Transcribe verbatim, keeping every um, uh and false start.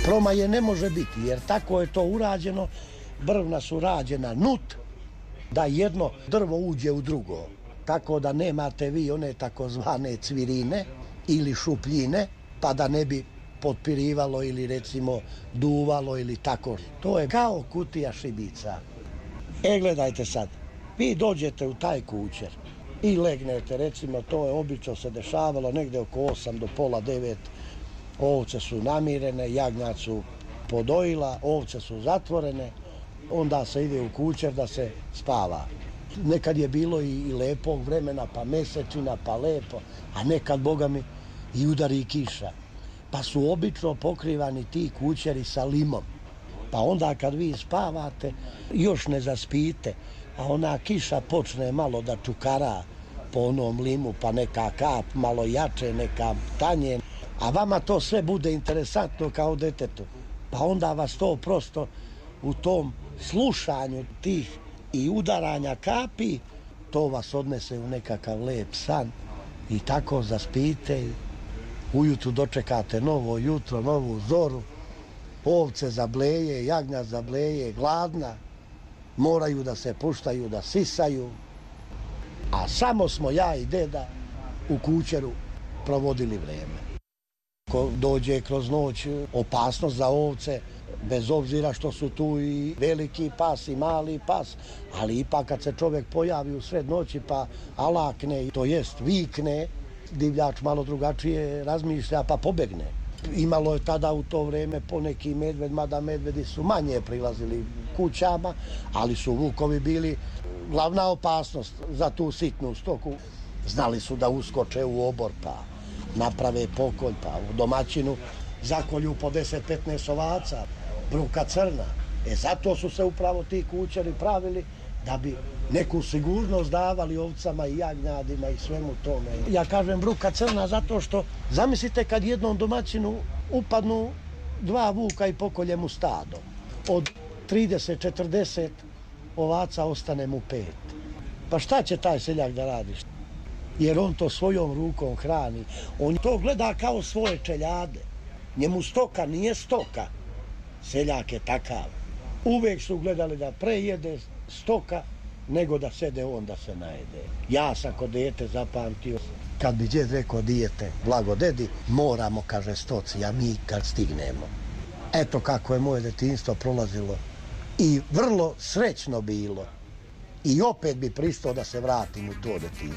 Promaje ne može biti, jer tako je to urađeno, brvna su rađena nut, da jedno drvo uđe u drugo. Tako da nemate vi one takozvane cvirine ili šupljine, pa da ne bi potpirivalo ili recimo duvalo ili tako. To je kao kutija šibica. E, gledajte sad, vi dođete u taj kućer i legnete, recimo, to je obično se dešavalo negde oko osam do pola devet, ovce su namirene, jagnjad su podojila, ovce su zatvorene, onda se ide u kućer da se spava. Nekad je bilo i lepog vremena, pa mesečina, pa lepo, a nekad, boga mi, i udari kiša. Pa su obično pokrivani ti kućeri sa limom. Pa onda kad vi spavate, još ne zaspite, a ona kiša počne malo da čukara po onom limu, pa neka kap malo jače, neka tanje, a vama to sve bude interesantno kao detetu. Pa onda vas to prosto u tom slušanju tih i udaranja kapi, to vas odnese u nekakav lep san i tako zaspite. Ujutru dočekate novo jutro, novu zoru, ovce zableje, jagnjad zableje, gladna, moraju da se puštaju, da sisaju, a samo smo ja i deda u kućeru provodili vreme. Ko dođe kroz noć opasnost za ovce, bez obzira što su tu i veliki pas i mali pas, ali ipak kad se čovjek pojavi u sred noći pa alakne, to jest vikne, divljač malo drugačije razmišlja pa pobegne. Imalo je tada u to vreme poneki medved, mada medvedi su manje prilazili kućama, ali su vukovi bili glavna opasnost za tu sitnu stoku. Znali su da uskoče u obor pa naprave pokolj, pa u domaćinu zakolju po deset petnaest ovaca, bruka crna. E zato su se upravo ti kućari pravili da bi neku sigurnost davali ovcama i jagnjadima i svemu tome. Ja kažem bruka crna zato što zamislite kad jednom domaćinu upadnu dva vuka i pokolje mu stado. Od trideset četrdeset ovaca ostane mu pet. Pa šta će taj seljak da radi? Jer on to svojom rukom hrani. On to gleda kao svoje čeljade. Njemu stoka nije stoka. Seljak je takav. Uvek su gledali da prejede stoka nego da sede on da se najede. Ja sam kod dete zapamtio, kad bi djed rekao dijete, blago dedi, moramo, kaže, stoci, a mi kad stignemo. Eto kako je moje detinjstvo prolazilo i vrlo srećno bilo. I opet bi pristao da se vratim u to detinjstvo.